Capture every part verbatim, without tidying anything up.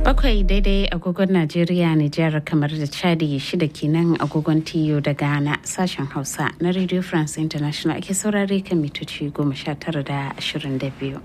Bakwai daidai agogon Najeriya, Nijar, kamar da Chadi, shida kenan agogon Tiyo da Ghana. Sashen Hausa na Radio France International ake saurare kan mitoci goma sha tara da ashirin da biyu.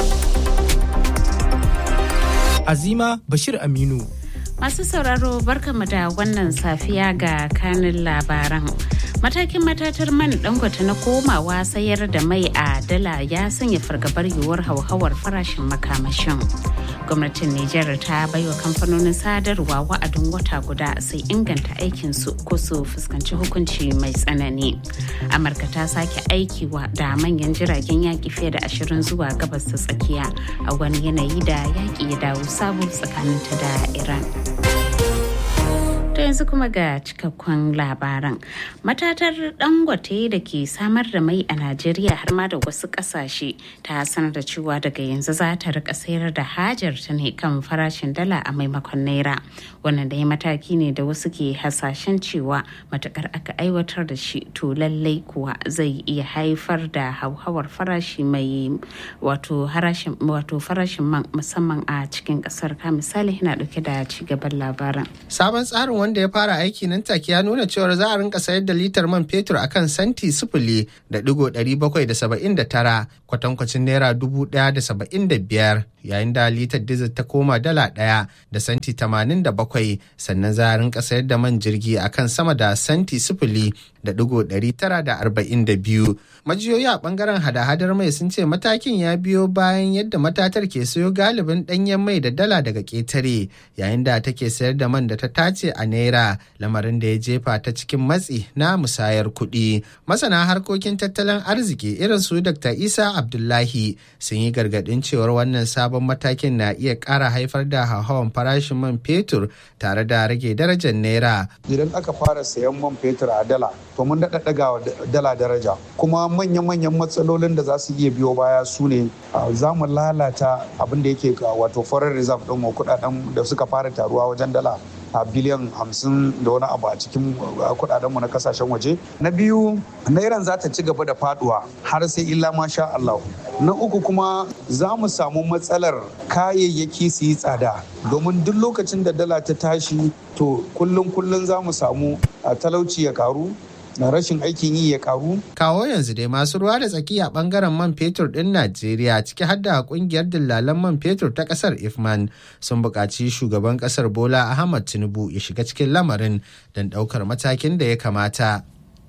Azima Bashir Aminu. Masu sauraro barkamu da wannan safiya ga kanin labaran. Matakin matatar man Dangote na komawa sayar da mai a dala ya sanya fargabar yiwuwar hauhawar farashin makamashin. Gwamnatin Nijar ta baiwa kamfanonin sadarwa wa'adin wata guda sai inganta aikinsu ko su fuskanci hukunci mai tsanani. Amurka ta sake aikiwa da manyan jiragen yaƙi fiye da ashirin zuwa gabas ta tsakiya a wani yanayi da yaƙi ya dawo sabo tsakaninta da Iran. To yanzu kuma ga cikakkun labaran. Matatar Dangote da ke samar da mai a Najeriya har ma da wasu kasashe ta sanar da cewa daga yanzu za ta rika sayar da hajar ta ne kan farashin dala a maimakon naira. Wannan dai mataki ne da wasu ke hasashen cewa matakar aka aiwatar da shi to lallai kuwa zai iya haifar da hauhawar farashi mai wato farashin wato farashin man musamman a cikin kasar. Ka misali yana dauke da cigaban labaran. Sabon tsarin wanda ya fara aiki nan take ya nuna cewar za a rinka sayar da litar man fetur akan santi sifili da digo ɗari bakwai da saba'in da tara kwatankwacin naira dubu ɗaya da saba'in da biyar yayin da litar dizil ta koma dala ɗaya da santi tamanin da bakwai sannan za a rinka sayar da man jirgi akan sama da santi sifili da digo ɗari tara da arba'in da biyu. Majiyoyi a bangaren hada-hadar mai sun ce matakin ya biyo bayan yadda matatar ke sayo galibin ɗanyen mai da dala daga ƙetare yayin da take sayar da man da ta tace a naira lamarin da ya jefa ta cikin matsi na musayar kuɗi. Masana harkokin tattalin arziki irin su Dokta Isa Abdullahi sun yi gargaɗin cewar wannan sabon matakin na iya ƙara haifar da hauhawan farashin man fetur tare da rage darajar naira. Idan aka fara sayan man fetur a dala to mun daɗa ɗaga dala daraja kuma manya-manyan matsalolin da za su iya biyo baya su ne za mu lalata abin da yake wato foreign reserve ɗin mu kuɗaɗen da suka fara taruwa wajen dala a biliyan hamsin da wani abu a cikin kudadenmu na kasashen waje. Na biyu, nairan za ta ci gaba da faduwa har sai illa masha Allah. Na uku kuma za mu samu matsalar kayayyaki su yi tsada domin duk lokacin da dala ta tashi to kullum kullum za mu samu talauci ya karu na rashin aikin yi ya karu. Kawo yanzu dai masu ruwa da tsaki a bangaren man fetur ɗin Najeriya ciki har da kungiyar dillalan man fetur ta ƙasar Ifman sun buƙaci shugaban ƙasar Bola Ahmad Tinubu ya shiga cikin lamarin don ɗaukar matakin da ya kamata.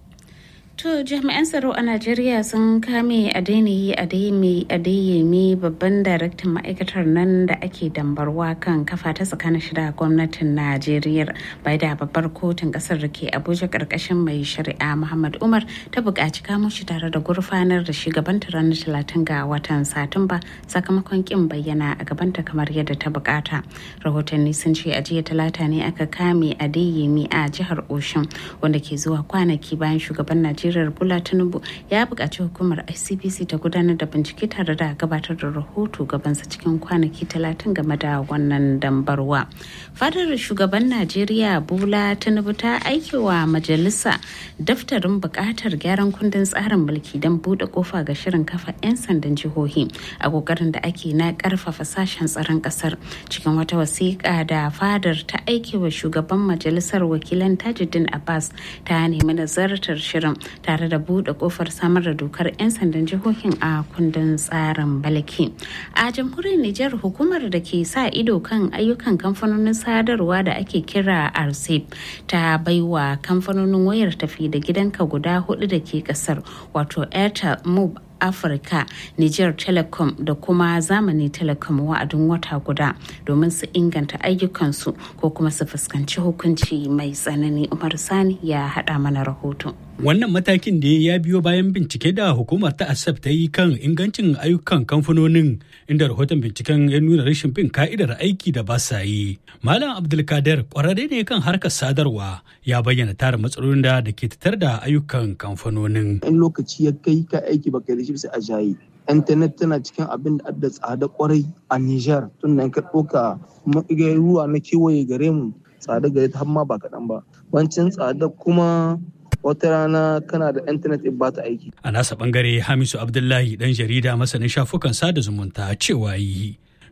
To jami'an tsaro a Najeriya sun kame Adeniyi Adeyemi Adeyemi babban daraktan ma'aikatar nan da ake dambarwa kan kafa ta tsakanin shi da gwamnatin Najeriya bai da babbar kotun kasar da ke Abuja karkashin mai shari'a Muhammad Umar ta buƙaci kamo shi tare da gurfanar da shi gabanta ranar talatin ga watan Satumba sakamakon kin bayyana a gabanta kamar yadda ta buƙata. Rahotanni sun ce a jiya talata ne aka kame Adeyemi a jihar Oshun wanda ke zuwa kwanaki bayan shugaban Najeriya Najeriya Bola Tinubu ya buƙaci hukumar I C P C ta gudanar da bincike tare da gabatar da rahoto gabansa cikin kwanaki talatin game da wannan dambarwa. Fadar shugaban Najeriya Bola Tinubu ta aikewa majalisa daftarin buƙatar gyaran kundin tsarin mulki don buɗe kofa ga shirin kafa 'yan sandan jihohi a kokarin da ake na ƙarfafa sashen tsaron ƙasar. Cikin wata wasiƙa da fadar ta aikewa shugaban majalisar wakilan Tajuddin Abbas ta nemi nazartar shirin tare da buɗe kofar samar da dokar 'yan sandan jihohin a kundin tsarin balki. A jamhuriyar Nijar hukumar da ke sa ido kan ayyukan kamfanonin sadarwa da ake kira R C E P ta baiwa kamfanonin wayar tafi da gidanka guda hudu da ke kasar wato Airtel, Mob, Afirka, Niger Telecom da kuma Zamani Telecom wa'adin wata guda domin su inganta ayyukansu ko kuma su fuskanci hukunci mai tsanani. Umar Sani ya haɗa mana rahoto. Wannan matakin da ya biyo bayan bincike da hukumar ta A S A P ta yi kan ingancin ayyukan kamfanonin inda rahoton binciken ya nuna rashin bin ka'idar aiki da ba sa yi. Malam Abdulkader kwararre ne kan harkar sadarwa ya bayyana tara matsalolin da ke tattare da ayyukan kamfanonin. In lokaci ya kai ka aiki baka da shi sai a jayi. Intanet tana cikin abin da adda tsada kwarai a Nijar tun nan ka ɗauka ruwa na kewaye gare mu tsada gare ta har ma ba kaɗan ba. Wancin tsada kuma wata rana kana da intanet in ba ta aiki. A nasa bangare Hamisu Abdullahi dan jarida masanin shafukan sada zumunta cewa yi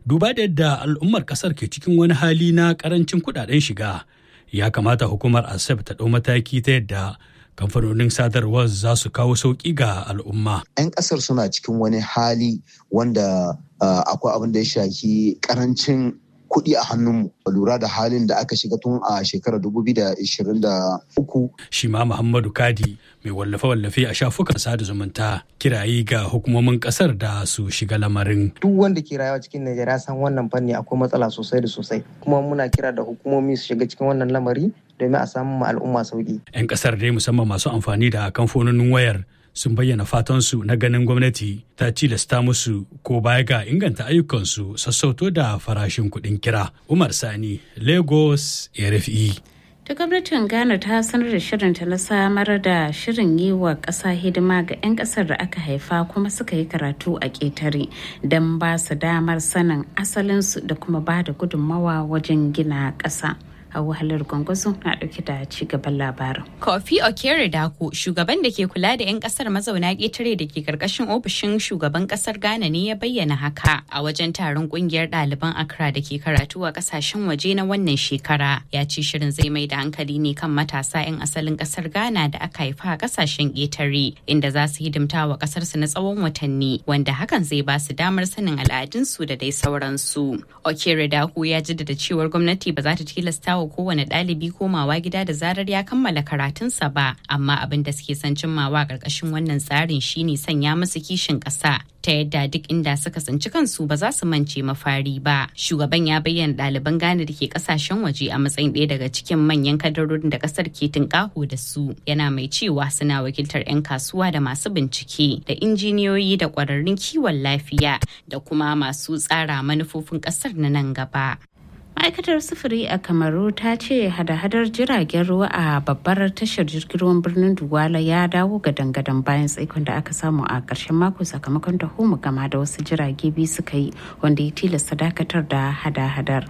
Duba da yadda al'ummar ƙasar ke cikin wani hali na ƙarancin kuɗaɗen shiga, ya kamata hukumar ASEP ta ɗau mataki ta yadda kamfanonin sadarwar za su kawo sauƙi ga al'umma. 'Yan ƙasar suna cikin wani hali wanda uh, akwai abin da ya shafi ƙarancin kuɗi a hannunmu. Lura da halin da aka shiga tun a shekarar dubu biyu da ashirin da uku. Shi ma Muhammadu Kadi mai wallafe-wallafe a shafukan sada zumunta kirayi ga hukumomin ƙasar da su shiga lamarin. Duk wanda ke rayuwa cikin Najeriya san wannan fanni akwai matsala sosai da sosai. Kuma muna kira da hukumomi su shiga cikin wannan lamari domin a samu ma al'umma sauki. 'Yan ƙasar dai musamman masu amfani da kamfanonin wayar sun bayyana fatansu na ganin gwamnati ta tilasta musu ko baya ga inganta ayyukansu sassauto da farashin kuɗin kira. Umar Sani, Lagos, R F I. Ta gwamnatin Ghana ta sanar da shirinta na samar da shirin yi wa ƙasa hidima ga 'yan ƙasar da aka haifa kuma suka yi karatu a ƙetare don ba su damar sanin asalinsu da kuma ba da gudunmawa wajen gina ƙasa. a wahalar gwangwazo na dauke da ci gaban labarin. Kofi Okere Dako, shugaban da ke kula da 'yan kasar mazauna ƙetare da ke karkashin ofishin shugaban kasar Ghana ne ya bayyana haka a wajen taron kungiyar ɗaliban Accra da ke karatu a kasashen waje na wannan shekara. Ya ce shirin zai mai da hankali ne kan matasa 'yan asalin kasar Ghana da aka haifa a kasashen ƙetare inda za su hidimta wa kasarsu na tsawon watanni wanda hakan zai ba su damar sanin al'adunsu da dai sauransu. Okere Dako ya jaddada cewar gwamnati ba za ta tilasta wa kowane ɗalibi komawa gida da zarar ya kammala karatunsa ba, amma abin da suke son cimmawa ƙarƙashin wannan tsarin shine sanya musu kishin ƙasa ta yadda duk inda suka tsinci kansu ba za su mance mafari ba. Shugaban ya bayyana ɗaliban Ghana da ke ƙasashen waje a matsayin ɗaya daga cikin manyan kadarorin da ƙasar ke tunƙaho da su. Yana mai cewa suna wakiltar 'yan kasuwa da masu bincike da injiniyoyi da ƙwararrun kiwon lafiya da kuma masu tsara manufofin ƙasar na nan gaba. Ma'aikatar sufuri a Kamaru ta ce hada-hadar jiragen ruwa a babbar tashar jirgin ruwan birnin Duwala ya dawo ga dangadan bayan tsaikon da aka samu a ƙarshen mako sakamakon taho gama da wasu jirage biyu suka yi wanda ya tilasta dakatar da hada-hadar.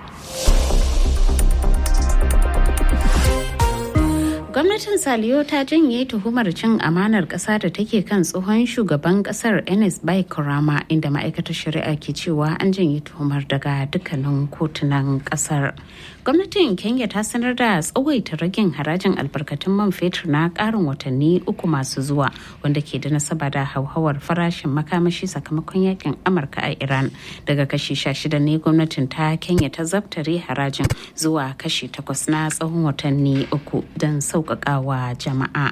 Gwamnatin Saliyo ta janye tuhumar cin amanar ƙasa da take kan tsohon shugaban ƙasar Enes Bai Korama inda ma'aikatar shari'a ke cewa an janye tuhumar daga dukkanin kotunan ƙasar. Gwamnatin Kenya ta sanar da tsawaita ragin harajin albarkatun man fetur na ƙarin watanni uku masu zuwa wanda ke da nasaba da hauhawar farashin makamashi sakamakon yakin Amurka a Iran. Daga kashi sha shida ne gwamnatin ta Kenya ta zabtare harajin zuwa kashi takwas na tsawon watanni uku don sau sauƙaƙawa jama'a.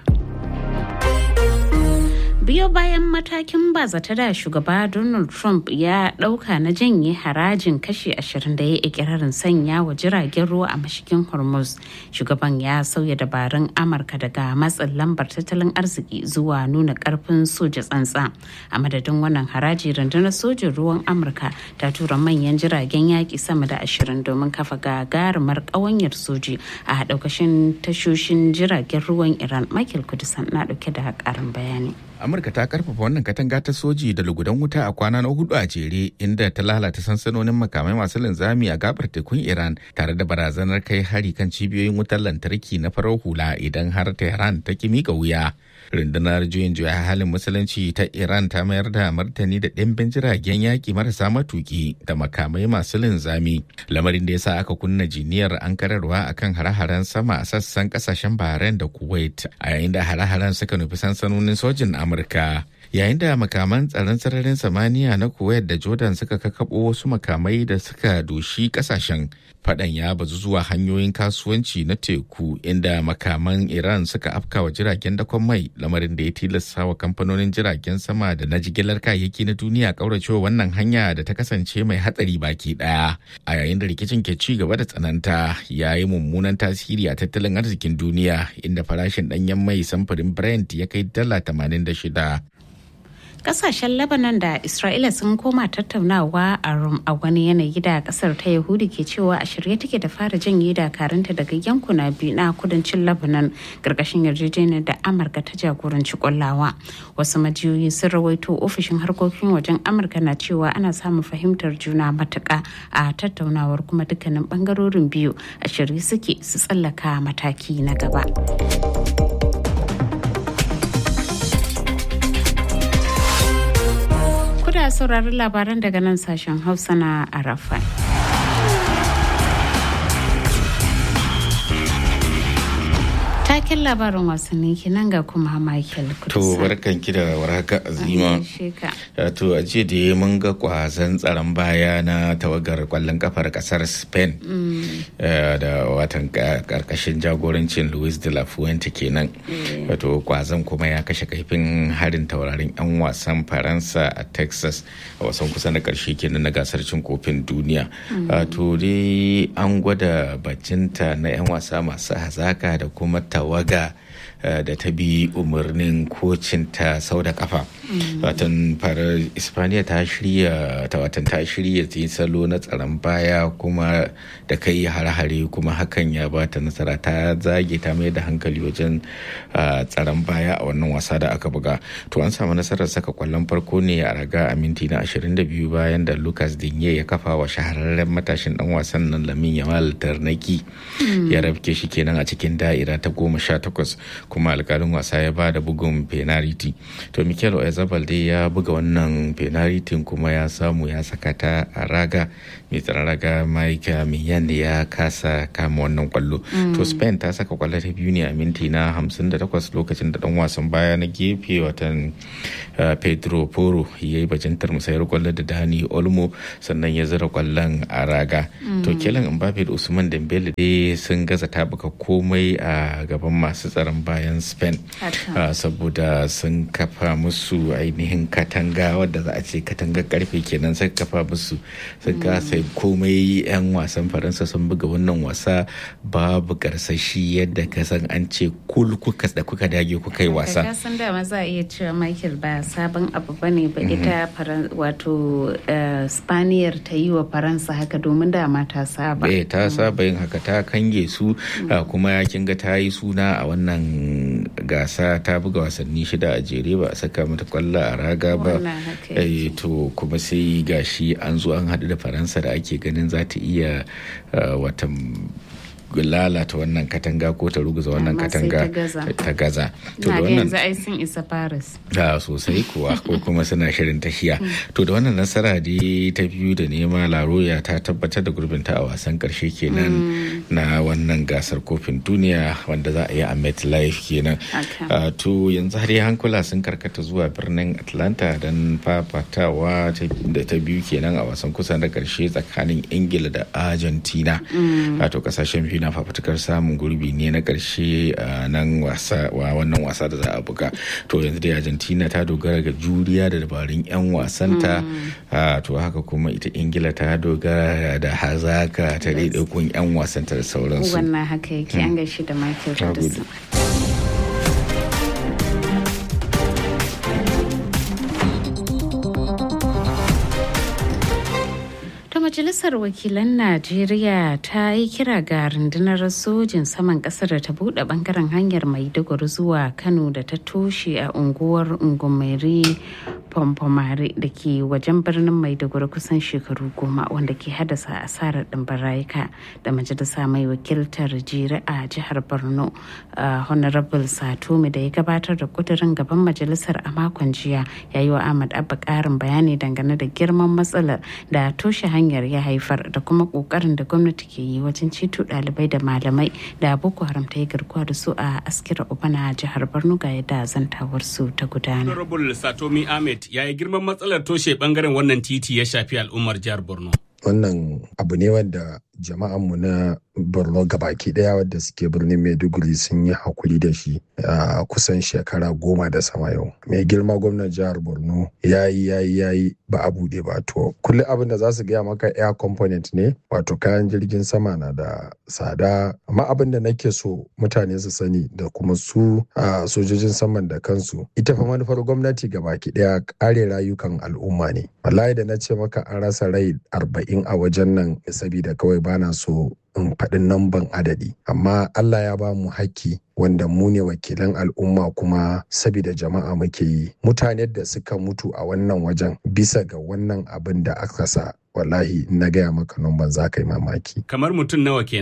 Biyo bayan matakin bazata da shugaba Donald Trump ya ɗauka na janye harajin kashi ashirin da ya ikirarin sanya wa jiragen ruwa a mashigin Hormuz, shugaban ya sauya dabarun Amurka daga matsin lambar tattalin arziki zuwa nuna ƙarfin soja tsantsa. A madadin wannan haraji, rundunar sojin ruwan Amurka ta tura manyan jiragen yaƙi sama da ashirin domin kafa gagarumar ƙawanyar soji a ɗaukashin tashoshin jiragen ruwan Iran. Michael Kudisan na ɗauke da ƙarin bayani. Amurka ta karfafa wannan katanga ta soji da lugudan wuta a kwana na hudu a jere inda ta lalata sansanonin makamai masu linzami a gabar tekun Iran tare da barazanar kai hari kan cibiyoyin wutar lantarki na farar hula idan har Tehran ta ki mika wuya. Rundunar juyin juya halin musulunci ta Iran ta mayar da martani da ɗimbin jiragen yaƙi marasa matuƙi da makamai masu linzami, lamarin da ya sa aka kunna jiniyar ankararwa akan hare-haren sama a sassan ƙasashen Bahrain da Kuwait, a yayin da hare-haren suka nufi sansanonin sojin Amurka. Yayin da makaman tsaron sararin samaniya na Kuwait da Jordan suka kakabo wasu makamai da suka doshi kasashen, fadan ya bazu zuwa hanyoyin kasuwanci na teku inda makaman Iran suka afkawa jiragen dakon mai, lamarin da ya tilasta wa kamfanonin jiragen sama da na jigilar kayayyaki na duniya kauracewa wannan hanya da ta kasance mai hatsari baki daya. A yayin da rikicin ke ci gaba da tsananta, ya yi mummunan tasiri a tattalin arzikin duniya inda farashin danyen mai samfurin Brent ya kai dala tamanin da shida. Kasashen Lebanon da Isra'ila sun koma tattaunawa a Rum a wani yanayi da kasar ta Yahudi ke cewa a shirye take da fara janye dakarunta daga yankuna biyu na kudancin Lebanon karkashin yarjejeniyar da Amurka ta jagoranci kwallawa. Wasu majiyoyi sun rawaito ofishin harkokin wajen Amurka na cewa ana samun fahimtar juna matuƙa a tattaunawar kuma dukkanin bangarorin biyu a shirye suke su tsallaka mataki na gaba. sauraron labaran daga nan sashen Hausa na Arafai. Taken labarin wasanni kenan ga kuma Michael Kudusa. To barkan ki da warhaka Azima. To a jiya da mun ga kwazon tsaron baya na tawagar kwallon kafar kasar Spain da watan karkashin jagorancin Luis de la Fuente kenan. Wato kwazon kuma ya kashe kaifin harin taurarin 'yan wasan Faransa a Texas a wasan kusa na karshe kenan na gasar cin kofin duniya. To dai an gwada bajinta na 'yan wasa masu hazaka da kuma tawaga da ta bi umarnin kocin ta sau da kafa. Watan fara Ispaniya ta shirya ta watan ta shirya ta yi salo na tsaron baya kuma da kai hare-hare kuma hakan ya ba ta nasara, ta zage ta mai da hankali wajen tsaron baya a wannan wasa da aka buga. To an samu nasarar saka kwallon farko ne a raga a minti na ashirin da biyu bayan da Lucas Digne ya kafa wa shahararren matashin dan wasan nan Lamine Yamal tarnaki ya rabke shi kenan a cikin da'ira ta goma sha takwas, kuma alkalin wasa ya ba da bugun penalty. To Mikel Oyarzabal dai ya buga wannan penalty kuma ya samu ya saka ta a raga. Mai tsaron raga Mike Mignan ya kasa kama wannan kwallo. To Spain ta saka kwallo ta biyu ne a minti na hamsin da takwas lokacin da dan wasan baya na gefe watan Pedro Porro ya yi bajintar musayar kwallo da Dani Olmo sannan ya zira kwallon a raga. To Kylian Mbappe da Usman Dembele dai sun gaza tabuka komai a gaban masu tsaron bayan Spain saboda sun kafa musu ainihin katanga wadda za a ce katangar karfe kenan sai kafa musu sun kasa komai. Yan wasan Faransa sun buga wannan wasa babu karsashi yadda ka san an ce kul kuka da kuka dage kuka yi wasa. Ka san da maza iya cewa Michael ba sabon abu bane ba ita wato Spaniyar ta yi wa Faransa haka domin dama ta saba. Eh ta saba yin haka, ta kange su kuma kin ga ta yi suna a wannan gasa, ta buga wasanni shida a jere ba a saka mata kwallo a raga ba. Eh to kuma sai gashi an zo an haɗu da Faransa da ake ganin za ta iya watan lalata wannan katanga ko ta ruguza wannan katanga ta gaza. To da wannan yanzu ai sun isa Paris. Da sosai kuwa ko kuma suna shirin tafiya. To da wannan nasara dai ta biyu da nema La Roya ta tabbatar da gurbinta a wasan karshe kenan na wannan gasar kofin duniya wanda za a yi a MetLife kenan. To yanzu har hankula sun karkata zuwa birnin Atlanta don fafatawa da ta biyu kenan a wasan kusa na karshe tsakanin Ingila da Argentina. To kasashen biyu na fafutukar samun gurbi ne na karshe a nan wasa wa wannan wasa da za a buga. To yanzu dai Argentina ta dogara ga juriya da dabarun 'yan wasanta, to haka kuma ita Ingila ta dogara da hazaka ta daidaikun 'yan wasanta da sauransu. Wannan haka yake. An gaishe da Michael Kudusa. Majalisar Wakilan Najeriya ta yi kira ga rundunar sojin saman kasar da ta buɗe bangaren hanyar Maiduguri zuwa Kano da ta toshe a unguwar Ungumeri Pomfomare da ke wajen birnin Maiduguri kusan shekaru goma, wanda ke haddasa asarar ɗimbin rayuka. Da majalisa mai wakiltar jere a jihar Borno Honorable Satomi da ya gabatar da kudirin gaban majalisar a makon jiya ya yi wa Ahmad Abba ƙarin bayani dangane da girman matsalar da toshe hanyar ya haifar da kuma kokarin da gwamnati ke yi wajen ceto dalibai da malamai da Boko Haram ta yi garkuwa da su a Askira Ubana jihar Borno ga yadda zantawar su ta gudana. Honorable Satomi Ahmed ya yi girman matsalar toshe bangaren wannan titi ya shafi al'ummar jihar Borno. Wannan abu ne wanda jama'anmu na Borno gabaki daya wadda suke birnin Maiduguri sun yi hakuri da shi a kusan shekara goma da sama yau. Mai girma gwamnan jihar Borno ya yi ya yi ya yi ba a buɗe ba. To kullum abin da za su gaya maka air component ne, wato kayan jirgin sama na da tsada. Amma abin da nake so mutane su sani da kuma su a sojojin saman da kansu, ita fa manufar gwamnati gabaki daya kare rayukan al'umma ne. Wallahi da na ce maka an rasa rai arba'in a wajen nan sabida kawai bana so in faɗin namban adadi, amma Allah ya ba mu haƙƙi wanda mu ne wakilan al'umma kuma sabida jama'a muke yi. Mutane da suka mutu a wannan wajen bisa ga wannan abin da aka sa, wallahi na gaya maka namban za ka yi mamaki. Kamar mutum nawa kenan?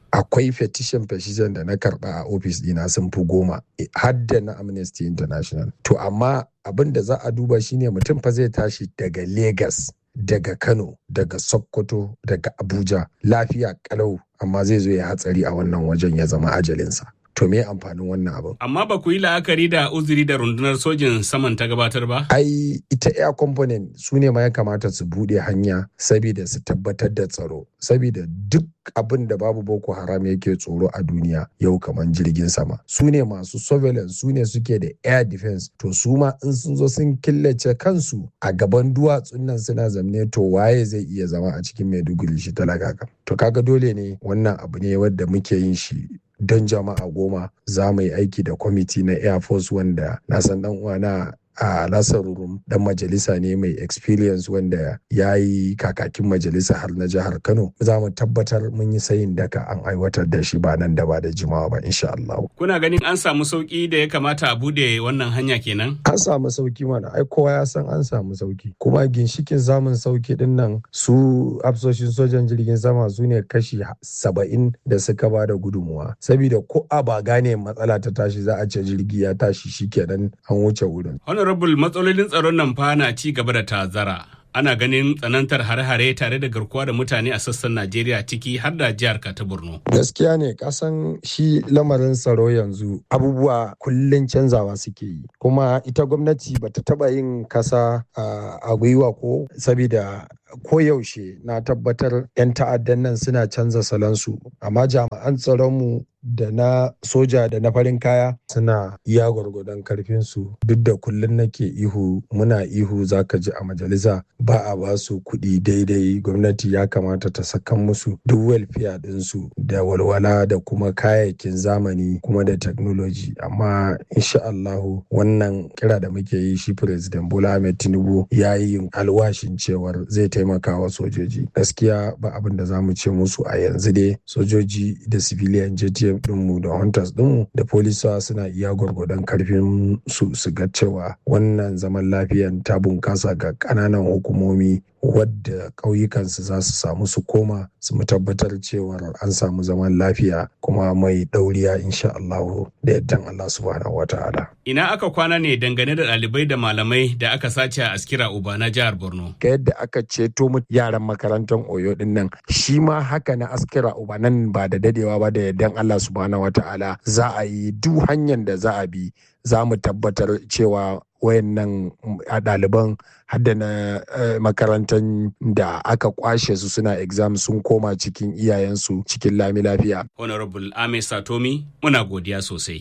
akwai petition petition da na karba a ofis dina sun fi goma hadda na Amnesty International. To amma abin da za a duba shine mutum fa zai tashi daga Lagos, daga Kano, daga Sokoto, daga Abuja lafiya kalau, amma zai zo ya hatsari a wannan wajen ya zama ajalinsa. To me amfanin wannan abin? Amma ba ku yi la'akari da uzuri da rundunar sojin saman ta gabatar ba? Ai ita air component su ne ma ya kamata su bude hanya saboda su tabbatar da tsaro. Saboda duk abin da babu Boko Haram yake tsoro a duniya yau kamar jirgin sama. Su ne masu surveillance, su ne suke da air defense. To su ma in sun zo sun killace kansu a gaban duwatsun nan suna zamne, to waye zai iya zama a cikin Maiduguri shi talaka kam. To kaga dole ne wannan abu ne wanda muke yin shi don jama'a goma. Za mu yi aiki da kwamiti na Air Force wanda na san dan uwana a Lasarurum dan majalisa ne mai experience wanda ya yi kakakin majalisa har na jihar Kano. Za mu tabbatar mun yi sayin daka an aiwatar da shi ba nan da ba da jimawa ba insha Allah. Kuna ganin an samu sauki da ya kamata a bude wannan hanya kenan? An samu sauki mana, ai kowa ya san an samu sauki. Kuma ginshikin samun sauki din nan su hafsoshin sojan jirgin sama su ne kashi saba'in da suka ba da gudunmuwa. Saboda ko a ba gane matsala ta tashi za a ce jirgi ya tashi shikenan an wuce wurin. Honorable, matsalolin tsaron nan fa na ci gaba da ta'azzara. Ana ganin tsanantar hare-hare tare da garkuwa da mutane a sassan Najeriya ciki har da jihar ta Borno. Gaskiya ne, kasan shi lamarin tsaro yanzu abubuwa kullum canzawa suke yi. Kuma ita gwamnati bata taba yin kasa a gwiwa ko saboda koyaushe na tabbatar 'yan ta'addan nan suna canza salansu. Amma jami'an tsaronmu da na soja da na farin kaya suna iya gwargwadon karfinsu. Duk da kullum nake ihu muna ihu zaka ji a majalisa ba a ba su kuɗi daidai. Gwamnati ya kamata ta sakan musu duk welfare ɗinsu da walwala da kuma kayayyakin zamani kuma da technology. Amma insha Allahu wannan kira da muke yi shi President Bola Ahmed Tinubu ya yi alwashin cewar zai taimaka wa sojoji. Gaskiya ba abin da za mu ce musu a yanzu dai sojoji da civilian J T F dinmu da hunters dinmu da polisa suna iya gwargwadon karfin su su ga cewa wannan zaman lafiyan ta bunkasa ga kananan hukumomi wadda ƙauyukansu za su samu su koma su mu tabbatar cewa an samu zaman lafiya kuma mai ɗauriya insha Allah da yaddan Allah subhanahu wata'ala. Ina aka kwana ne dangane da ɗalibai da malamai da aka sace a Askira Uba na jihar Borno? Ga yadda aka ceto mu yaran makarantar Oyo din nan shi ma haka na Askira Uba nan ba da dadewa ba da yaddan Allah subhanahu wata'ala za a yi duk hanyar da za a bi za mu tabbatar cewa wayannan ɗaliban hadda na makarantar da aka kwashe su suna exam sun koma cikin iyayensu cikin lami lafiya. Honorable Ame Satomi, muna godiya sosai.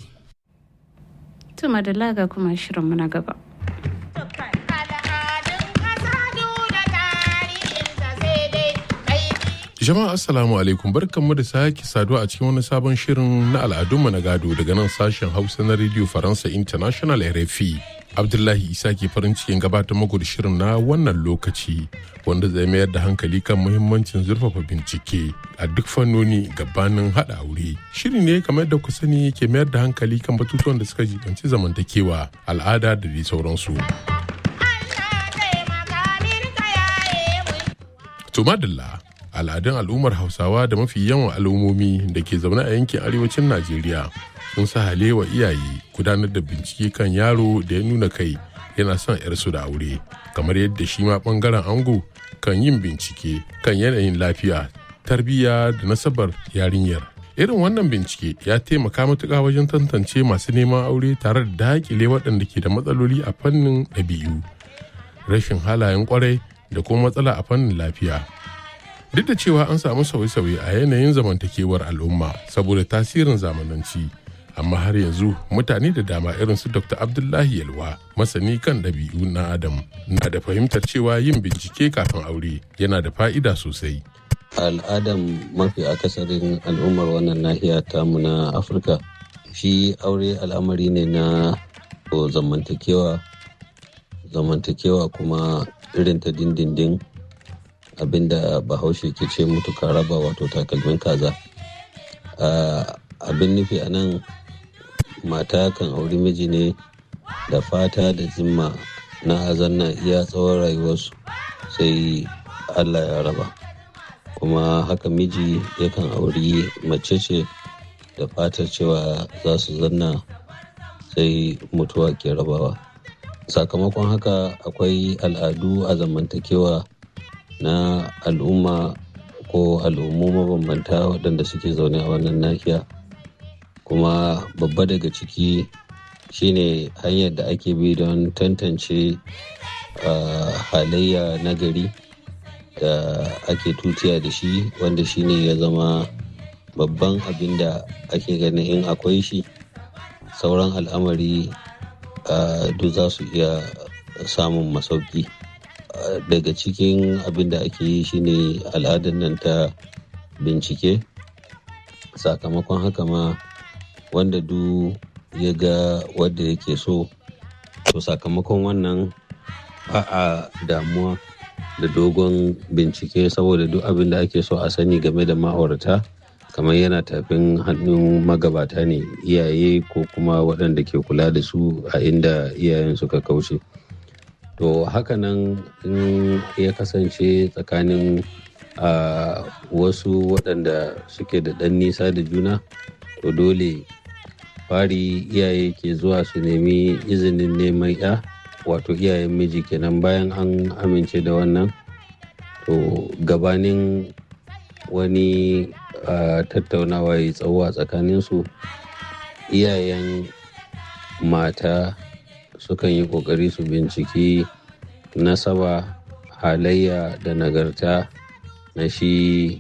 Tuma da laga kuma shirin muna gaba. Jama'a assalamu alaikum, barkanmu da sake saduwa a cikin wani sabon shirin na al'adunmu na gado daga nan sashen Hausa na Radio Faransa International R F I. Abdullahi Isa ke farin cikin gabatar muku da shirin na wannan lokaci wanda zai mayar da hankali kan muhimmancin zurfafa bincike a duk fannoni gabanin haɗa aure. Shiri ne kamar da ku sani ke mayar da hankali kan batutuwan da suka jibanci zamantakewa, al'ada da dai sauransu. To madalla, al'adun al'ummar Hausawa da mafi yawan al'ummomi da ke zaune a yankin arewacin Najeriya sun sa halewa iyaye gudanar da bincike kan yaro da ya nuna kai yana son yarsu da aure, kamar yadda shi ma bangaren ango kan yin bincike kan yanayin lafiya, tarbiyya da nasabar yarinyar. Irin wannan bincike ya taimaka matuƙa wajen tantance masu neman aure tare da daƙile waɗanda ke da matsaloli a fannin ɗabi'u, rashin halayen ƙwarai da kuma matsala a fannin lafiya. Duk da cewa an samu sauye-sauye a yanayin zamantakewar al'umma saboda tasirin zamananci, amma har yanzu mutane da dama irin su Doctor Abdullahi Yalwa, masani kan ɗabi'u na Adam, na da fahimtar cewa yin bincike kafin aure yana da fa'ida sosai. Al'adam mafi akasarin al'ummar wannan nahiya tamu na Afirka, shi aure al'amari ne na zamantakewa, zamantakewa kuma irin ta dindindin, abinda bahaushe ke ce mutuka raba wato takalmin kaza. Abin nufi a nan, mata kan auri miji ne da fata da zimma na azanna iya tsawon rayuwarsu sai Allah ya raba. kuma haka miji yakan auri mace ce da fatar cewa za su zanna sai mutuwa ke rabawa. Sakamakon haka akwai al'adu a zamantakewa na al'umma ko al'ummu mabambanta waɗanda suke zaune a wannan nahiya, kuma babba daga ciki shine hanyar da ake bi don tantance uh, halayya na gari da ake tutiya da shi, wanda shine ya zama babban abin da ake ganin in akwai shi sauran al'amari uh, duk za su iya samun masauki. Uh, daga cikin abin da ake yi shine al'adar nan ta bincike. Sakamakon haka ma wanda duk ya ga wadda yake so, to sakamakon wannan ba a damuwa da dogon bincike, saboda duk abin da ake so a sani game da ma'aurata kamar yana tafin hannun magabata ne, iyaye ko kuma waɗanda ke kula da su a inda iyayen suka kauce. To hakanan in ya kasance tsakanin uh, wasu waɗanda suke da ɗan nisa da juna, to dole fari iyaye ke zuwa su nemi izinin neman ya, wato iyayen miji kenan. Bayan an amince da wannan, to gabanin wani uh, tattaunawa ya tsawo a tsakaninsu, iyayen mata sukan yi kokari su binciki nasaba, halayya da nagarta na shi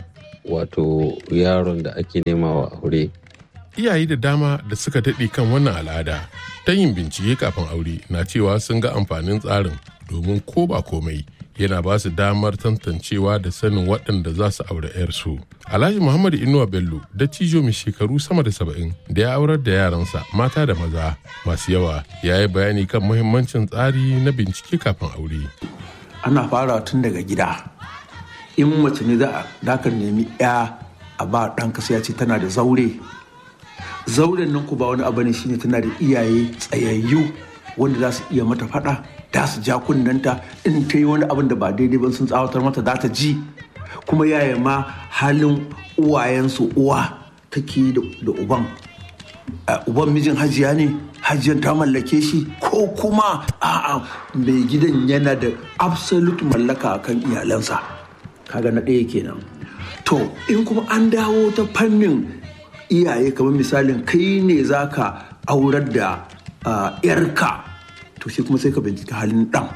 wato yaron da ake nema wa aure. Iyaye da dama da suka daɗe kan wannan al'ada ta yin bincike kafin aure na cewa sun ga amfanin tsarin, domin ko ba komai yana ba su damar tantancewa da sanin waɗanda za su aure 'yarsu. Alhaji Muhammadu Inuwa Bello, dattijo mai shekaru sama da saba'in da ya aurar da yaransa mata da maza masu yawa, ya yi bayani kan muhimmancin tsari na bincike kafin aure. Ana fara tun daga gida. In mace ne za a nemi 'ya a ba ɗanka, sai ya ce tana da zaure. Zauren nan ku ba wani abu ne, shine tana da iyaye tsayayyu wanda za su iya mata faɗa, da su ja kunnanta in ta yi wani abin da ba daidai ba, sun tsawatar mata za ta ji. Kuma yaya ma halin uwayensu, uwa take da uban uban mijin hajiya ne, hajiyan ta mallake shi, ko kuma a'a mai gidan yana da absolute mallaka akan iyalansa. Kaga na ɗaya kenan. To in kuma an dawo ta fannin iyaye, kamar misalin kai ne zaka aurar da yarka, to shi kuma sai ka bincika halin ɗan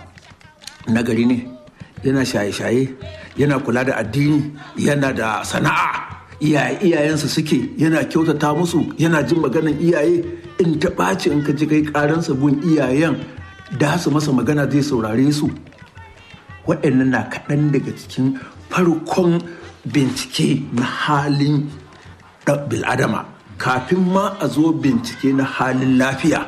nagari ne, yana shaye-shaye, yana kula da addini, yana da sana'a, iyaye iyayensa suke, yana kyautata musu, yana jin maganan iyaye. In ta ɓaci in ka ji kai ƙaransa gun iyayen, da su masa magana zai saurare su. Waɗannan na kaɗan daga cikin farkon bincike na halin bil'adama kafin ma a zo bincike na halin lafiya.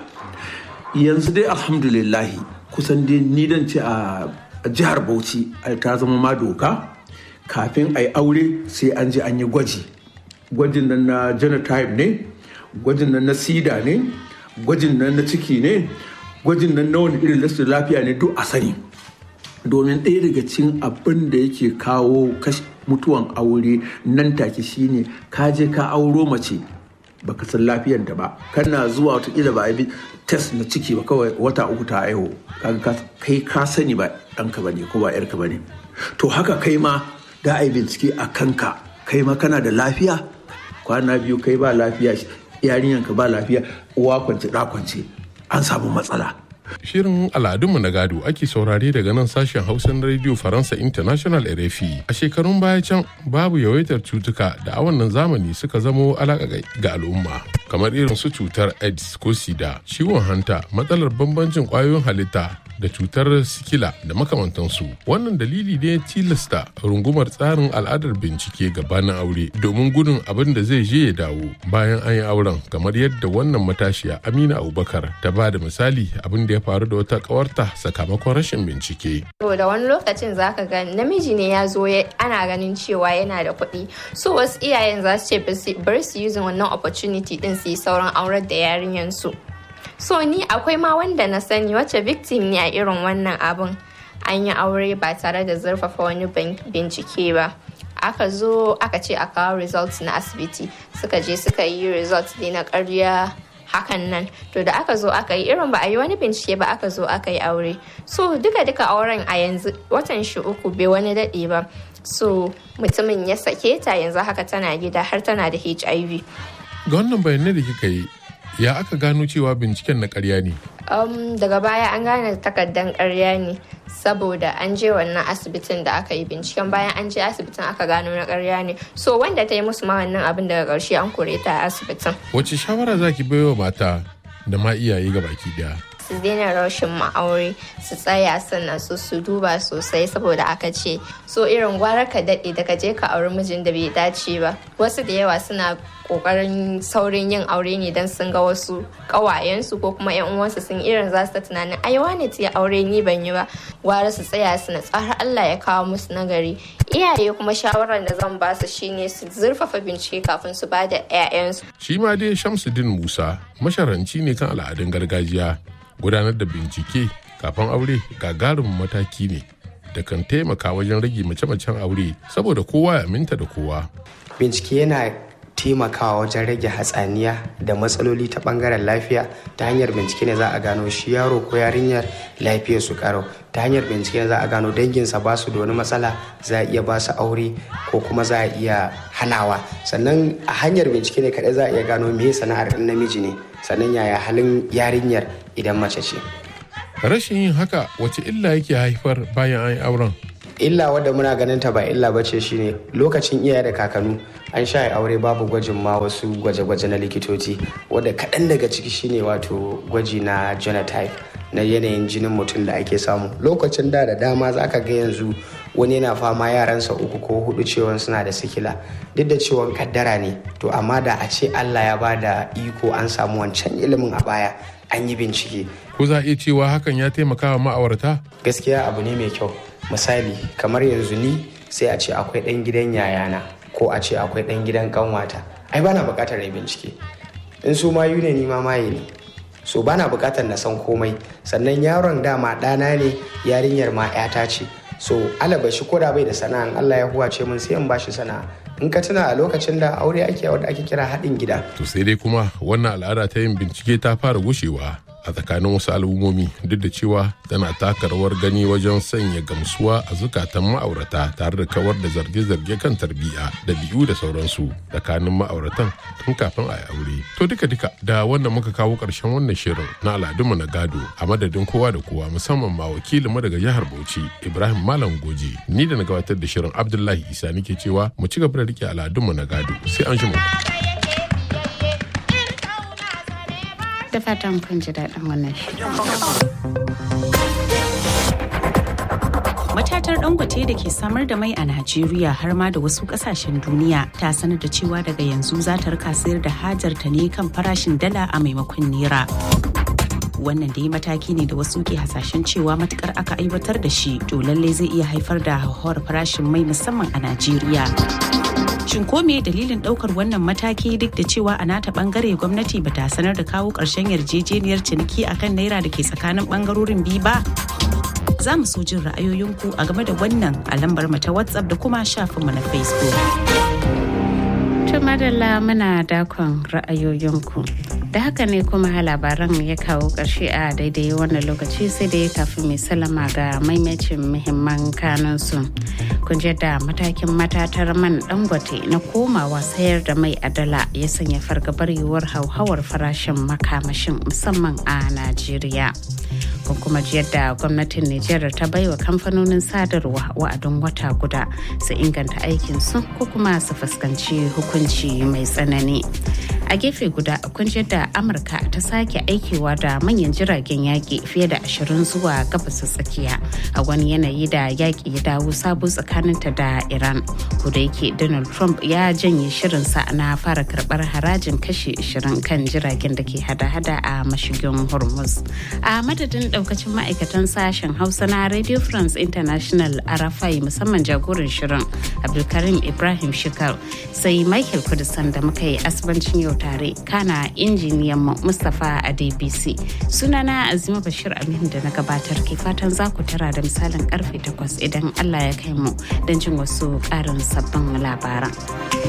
Yanzu dai alhamdulillahi kusan dai ni dan ce a jihar Bauchi ta zama ma doka, kafin a yi aure sai an je an yi gwaji. Gwajin nan na genotype ne, gwajin nan na sida ne, gwajin nan na ciki ne, gwajin nan na wani irin rashin lafiya ne, duk a sani. Domin ɗaya daga cikin abin da yake kawo mutuwan aure nan take shine ka je ka auro mace baka san lafiyanta ba, kana zuwa wataƙila ba a bi test na ciki ba, kawai wata uku ta haihu, kai ka sani ba ɗanka ba ne ko ba ‘yarka ba ne. To haka kai ma da a yi bincike a kanka, kai ma kana da lafiya, kwana biyu kai ba lafiya, yarinyanka ba lafiya, uwa kwance ɗa kwance, an samu matsala. Shirin al'adunmu na gado ake saurare daga nan sashen Hausa na Radio Faransa International R F I. A shekarun baya can babu yawaitar cutuka da a wannan zamani suka zamo alaƙa ga al'umma, kamar irin su cutar AIDS ko sida, ciwon hanta, matsalar bambancin ƙwayoyin halitta da cutar sikila da makamantansu. Wannan dalili ne tilasta rungumar tsarin al'adar bincike gabanin aure domin gudun abin da zai je ya dawo bayan an yi auren, kamar yadda wannan matashiya Amina Abubakar ta ba da misali abin da ya faru da wata kawarta sakamakon rashin bincike. To da wani lokacin zaka ga namiji ne ya zo ana ganin cewa yana da kuɗi, so wasu iyayen za su ce bari su using wannan opportunity din su yi sauran aurar da yarinyan su. So ni akwai ma wanda na sani wacce victim ne a irin wannan abin, an yi aure ba tare da zurfafa wani bincike ba. aka zo aka ce a kawo results na asibiti, suka je suka yi results ne na ƙarya hakan nan. To da aka zo aka yi irin ba a yi wani bincike ba, aka zo aka yi aure. So duka duka auren a yanzu watan shi uku bai wani daɗe ba. So mutumin ya sake ta, yanzu haka tana gida har tana da H I V. Ga wannan bayanai da kika yi, ya aka gano cewa binciken na ƙarya ne? Um, daga baya an gane takardan ƙarya ne saboda an je wannan asibitin da aka yi binciken, bayan an je asibitin aka gano na ƙarya ne. So wanda ta yi musu ma wannan abin daga ƙarshe an kore ta a asibitin. Wace shawara za ki baiwa mata da ma iyaye ga baki daya? Su daina rashin ma'aure, su tsaya sannan su su duba sosai, saboda aka ce so irin gwara ka daɗe da ka je ka auri mijin da bai dace ba. Wasu da yawa suna kokarin saurin yin aure ne don sun ga wasu ƙawayensu ko kuma yan uwansu sun irin za su ta tunanin ai wane ta yi aure ni ban yi ba. Gwara su tsaya su na tsara Allah ya kawo musu nagari. Iyaye kuma shawarar da zan ba su shine su zurfafa bincike kafin su ba da 'ya'yansu. Shi ma dai Shamsuddin Musa masharanci ne kan al'adun gargajiya. Gudanar da bincike kafin aure gagarumin mataki ne da kan taimaka wajen rage mace-macen aure saboda kowa ya aminta da kowa. Bincike yana taimakawa wajen rage hatsaniya da matsaloli ta bangaren lafiya. Ta hanyar bincike ne za a gano shi yaro ko yarinyar lafiyar su karo. Ta hanyar bincike ne za a gano danginsa ba su da wani matsala, za a iya ba su aure ko kuma za a iya hanawa. Sannan a hanyar bincike ne kaɗai za a iya gano me sana'ar ɗan namiji ne, sannan yaya halin yarinyar idan mace ce. Rashin yin haka wace illa yake haifar bayan an yi auren? Illa wadda muna ganin ta ba illa bace shine lokacin iyaye da kakannu an sha aure babu gwajin ma wasu gwaje-gwaje na likitoci, wadda kaɗan daga ciki shine wato gwaji na genotype na yanayin jinin mutum da ake samu. Lokacin da da dama za ka ga yanzu wani yana fama yaransa uku ko hudu cewa suna da sikila, duk da cewa kaddara ne, to amma da a ce Allah ya ba da iko an samu wancan ilimin a baya an yi bincike. Ko za a iya cewa hakan ya taimaka wa ma'aurata? Gaskiya abu ne mai kyau. Misali kamar yanzu ni sai a ce akwai ɗan gidan yayana ko a ce akwai ɗan gidan kanwata, ai bana buƙatar na bincike. In su mayu ne ni ma maye ne, so bana buƙatar na san komai. Sannan yaron dama ɗana ne, yarinyar ma 'yata ce, so alabashi ko da bai da sana'a, Allah ya huwace mun sai in bashi sana'a. In ka tuna a lokacin da aure ake wanda ake kira haɗin gida. To sai dai kuma wannan al'ada ta yin bincike ta fara gushewa a tsakanin wasu al'ummomi, duk da cewa tana taka rawar gani wajen sanya gamsuwa a zukatan ma'aurata tare da kawar da zarge-zarge kan tarbiyya da biyu da sauransu tsakanin ma'auratan tun kafin a yi aure. To duka-duka da wannan muka kawo ƙarshen wannan shirin na al'adunmu na gado, a madadin kowa da kowa musamman ma wakilinmu daga jihar Bauchi Ibrahim Malam Goje, ni da na gabatar da shirin Abdullahi Isa nake cewa mu ci gaba da rike al'adunmu na gado sai an shi mu. Da fatan kun ji daɗin wannan shirin. Matatar Dangote da ke samar da mai a Najeriya har ma da wasu kasashen duniya ta sanar da cewa daga yanzu za ta rika sayar da hajar ta ne kan farashin dala a maimakon naira. Wannan dai mataki ne da wasu ke hasashen cewa matukar aka aiwatar da shi to lallai zai iya haifar da hauhawar farashin mai musamman a Najeriya. Shin ko me dalilin daukar wannan mataki duk da cewa a nata bangare gwamnati bata sanar da kawo ƙarshen yarjejeniyar ciniki akan naira da ke tsakanin bangarorin biyu ba? Za mu so jin ra'ayoyinku a game da wannan a lambar mu ta WhatsApp da kuma shafinmu na Facebook. To madalla muna dakon ra'ayoyinku. Da haka ne kuma labaran ya kawo ƙarshe a daidai wannan lokaci, sai da ya kafin mai salama ga maimacin muhimman kanunsu. Kun da matakin matatar man Dangote na komawa sayar da mai a dala ya sanya fargabar yiwuwar hauhawar farashin makamashin musamman a Najeriya. Kun kuma ji yadda gwamnatin Nijar ta baiwa kamfanonin sadarwa wa'adin wata guda su inganta aikinsu ko kuma su fuskanci hukunci mai tsanani. A gefe guda kun ji yadda Amurka ta sake aikewa da manyan jiragen yaƙi fiye da ashirin zuwa gabas tsakiya a wani yanayi da yaƙi ya dawo sabo tsakaninta da Iran. Kuda yake Donald Trump ya janye shirinsa na fara karɓar harajin kashi ashirin kan jiragen da ke hada-hada a mashigin Hormuz. A madadin daukacin ma'aikatan sashen Hausa na Radio France International Arafai musamman jagoran shirin Abdulkarim Ibrahim Shikar sai Michael Kudisan da muka yi asibancin yau tare kana injiniyan mu Mustapha Adebisi. Sunana Azima Bashir Amin da na gabatar ke fatan za ku tara da misalin karfe takwas idan Allah ya kai mu don jin wasu ƙarin sabbin labaran.